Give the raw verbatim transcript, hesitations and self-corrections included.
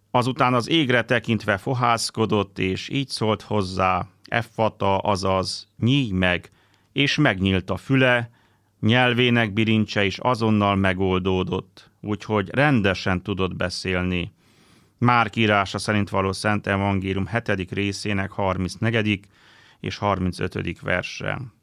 Azután az égre tekintve fohászkodott, és így szólt hozzá, effata, azaz nyíj meg, és megnyílt a füle, nyelvének bilincse is azonnal megoldódott, úgyhogy rendesen tudott beszélni. Márk írása szerint való Szent Evangélium hetedik részének harmincnegyedik és harmincötödik verse.